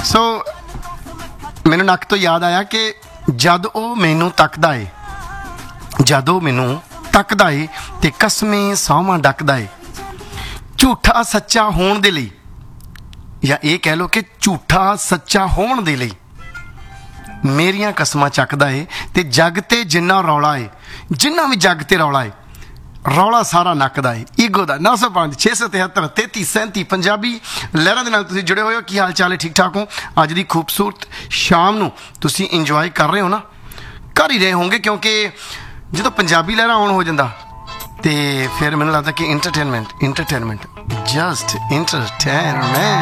ਸੋ ਮੈਨੂੰ ਨੱਕ ਤੋਂ ਯਾਦ ਆਇਆ ਕਿ ਜਦ ਉਹ ਮੈਨੂੰ ਤੱਕਦਾ ਏ, ਜਦ ਉਹ ਮੈਨੂੰ ਤੱਕਦਾ ਏ ਤੇ ਕਸਮੇ ਸੌਵਾਂ ਡੱਕਦਾ ਏ, ਝੂਠਾ ਸੱਚਾ ਹੋਣ ਦੇ ਲਈ, ਜਾਂ ਇਹ ਕਹਿ ਲਓ ਕਿ ਝੂਠਾ ਸੱਚਾ ਹੋਣ ਦੇ ਲਈ ਮੇਰੀਆਂ ਕਸਮਾਂ ਚੱਕਦਾ ਏ। ਤੇ ਜੱਗ ਤੇ ਜਿੰਨਾ ਰੌਲਾ ਏ, ਜਿੰਨਾ ਵੀ ਜੱਗ ਤੇ ਰੌਲਾ ਏ, ਰੌਲਾ ਸਾਰਾ ਨੱਕਦਾ ਏ ਈਗੋ ਦਾ। 905 673 33 37 ਪੰਜਾਬੀ ਲਹਿਰਾਂ ਦੇ ਨਾਲ ਤੁਸੀਂ ਜੁੜੇ ਹੋਏ ਹੋ। ਕੀ ਹਾਲ ਚਾਲ ਹੈ? ਠੀਕ ਠਾਕ ਹੋ? ਅੱਜ ਦੀ ਖੂਬਸੂਰਤ ਸ਼ਾਮ ਨੂੰ ਤੁਸੀਂ ਇੰਜੋਏ ਕਰ ਰਹੇ ਹੋ ਨਾ? ਕਰ ਹੀ ਰਹੇ ਹੋਣਗੇ, ਕਿਉਂਕਿ ਜਦੋਂ ਪੰਜਾਬੀ ਲਹਿਰਾਂ ਆਨ ਹੋ ਜਾਂਦਾ ਤੇ ਫਿਰ ਮੈਨੂੰ ਲੱਗਦਾ ਕਿ ਇੰਟਰਟੇਨਮੈਂਟ ਜਸਟ ਇੰਟਰਟੇਨਮੈਂਟ